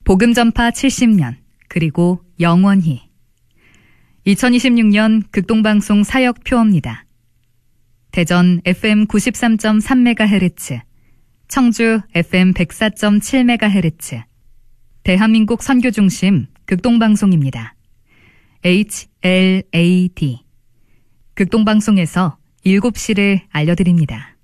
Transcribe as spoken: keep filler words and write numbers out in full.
복음 전파 칠십 년, 그리고 영원히. 이천이십육 년 극동방송 사역 표어입니다. 대전 에프엠 구십삼 점 삼 메가헤르츠, 청주 에프엠 백사 점 칠 메가헤르츠, 대한민국 선교중심 극동방송입니다. 에이치 엘 에이 디. 극동방송에서 일곱 시를 알려드립니다.